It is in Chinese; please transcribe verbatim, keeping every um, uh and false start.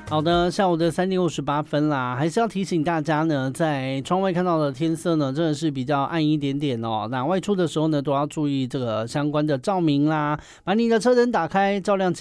好的，下午的三点五十八分啦，还是要提醒大家呢，在窗外看到的天色呢，真的是比较暗一点点哦。那外出的时候呢，都要注意这个相关的照明啦，把你的车灯打开，照亮。